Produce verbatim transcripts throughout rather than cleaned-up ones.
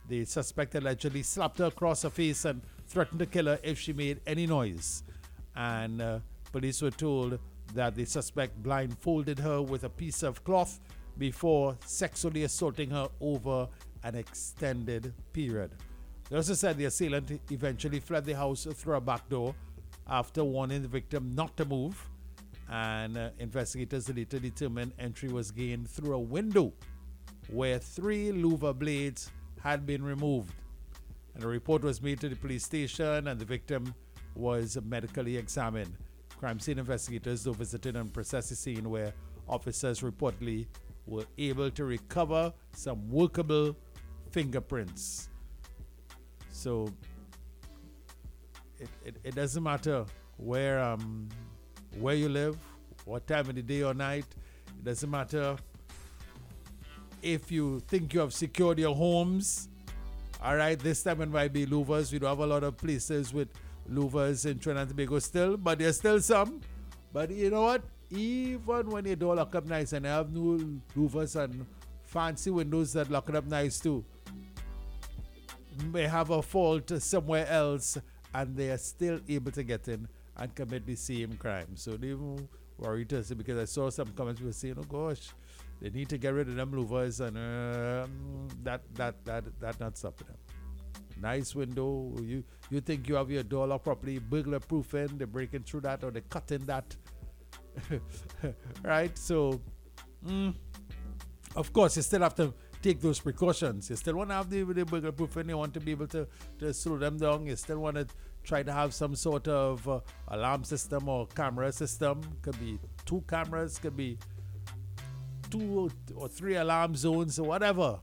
The suspect allegedly slapped her across her face and threatened to kill her if she made any noise. And uh, police were told that the suspect blindfolded her with a piece of cloth before sexually assaulting her over an extended period. They also said the assailant eventually fled the house through a back door after warning the victim not to move. And uh, investigators later determined entry was gained through a window where three louver blades had been removed. And a report was made to the police station and the victim was medically examined. Crime scene investigators though visited and processed the scene where officers reportedly were able to recover some workable fingerprints. So it, it, it doesn't matter where um where you live, what time of the day or night. It doesn't matter if you think you have secured your homes. All right, this time it might be louvers. We don't have a lot of places with louvers in Trinidad and Tobago still, but there's still some. But you know what? Even when your door lock up nice and I have new louvers and fancy windows that lock it up nice too, may have a fault somewhere else and they are still able to get in and commit the same crime. So they even worry to say, because I saw some comments people saying, oh gosh, they need to get rid of them louvers and uh, that that that that not stopping them. Nice window. You you think you have your door locked properly, burglar proofing, they're breaking through that or they're cutting that. Right? So mm, of course you still have to take those precautions. You still want to have the, the burglar proofing, you want to be able to, to slow them down, you still want to try to have some sort of uh, alarm system or camera system. Could be two cameras, could be two or three alarm zones or whatever.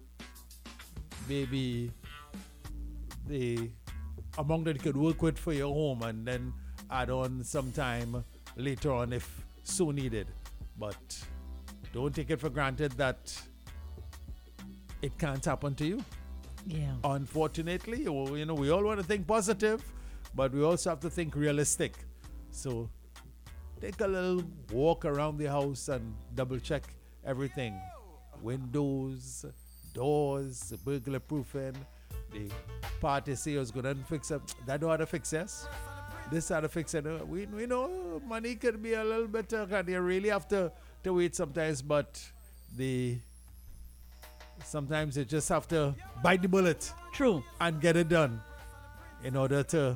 Maybe the among that you could work with for your home and then add on sometime later on if so needed. But don't take it for granted that it can't happen to you. Yeah. Unfortunately, you know, we all want to think positive, but we also have to think realistic. So take a little walk around the house and double check everything. Windows, doors, burglar proofing. The party say was going to fix up. That don't have to fix, yes? This had to fix it. We, we know money can be a little better and you really have to, to wait sometimes, but the sometimes you just have to bite the bullet. True. And get it done in order to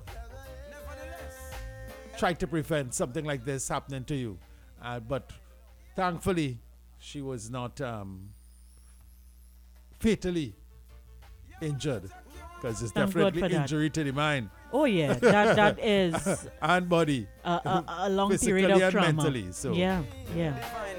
try to prevent something like this happening to you. Uh, but thankfully, she was not um, fatally injured, because it's Thank God definitely for that. injury to the mind. Oh yeah, that that is and body. a, a, a long Physically period of and trauma. mentally. So yeah, yeah.